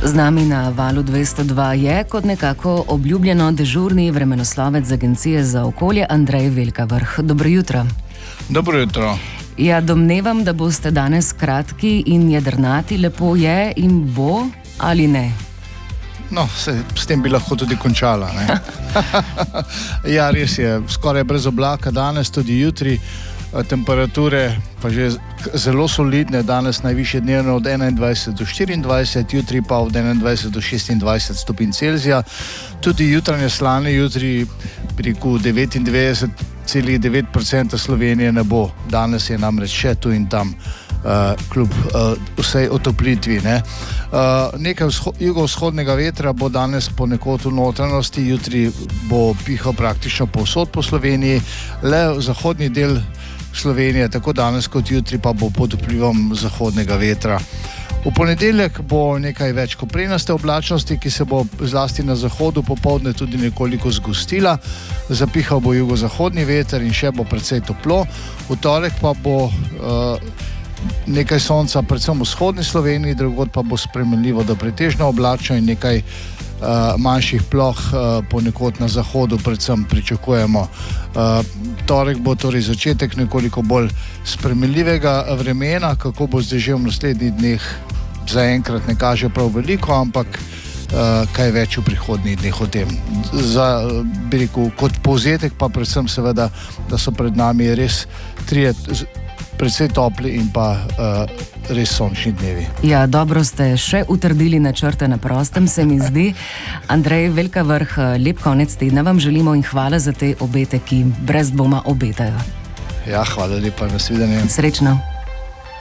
Z nami na valu 202 je kot nekako obljubljeno dežurni vremenoslovec z Agencije za okolje Andrej Velkavrh. Dobro jutro. Dobro jutro. Ja, domnevam, da boste danes kratki in jedrnati. Lepo je in bo ali ne? No, s tem bi lahko tudi končala, ne? Ja, res je, skoraj brez oblaka danes, tudi jutri. Temperature pa že zelo solidne, danes najvišje dnevno od 21 do 24, jutri pa od 21 do 26 stopinj Celzija. Tudi jutranje slane, jutri priku 99,9% Slovenije ne bo. Danes je namreč še tu in tam, kljub vsej otoplitvi, ne. Nekaj jugovzhodnega vetra bo danes ponekod v notranjosti, jutri bo pihal praktično povsod po Sloveniji, le v zahodni del Slovenije, tako danes kot jutri pa bo pod vplivom zahodnega vetra. V ponedeljek bo nekaj več koprenaste oblačnosti, ki se bo zlasti na zahodu popoldne tudi nekoliko zgostila. Zapihal bo jugozahodni veter in še bo precej toplo. V torek pa bo nekaj sonca predvsem v vzhodni Sloveniji, drugod pa bo spremenljivo do pretežno oblačno in nekaj manjših ploh ponekod na zahodu predvsem pričakujemo. Torek bo torej začetek nekoliko bolj spremenljivega vremena, kako bo zdaj že v naslednjih dneh, zaenkrat ne kaže prav veliko, ampak kaj več v prihodnjih dneh o tem. Bi rekel, kot povzetek pa predvsem seveda, da so pred nami res precej topli in pa res sončni dnevi. Ja, dobro ste še utrdili načrte na prostem, se mi zdi. Andrej Velkavrh, lep konec tedna vam želimo in hvala za te obete, ki brez dvoma obetajo. Ja, hvala lepa, nasvidenje. Srečno.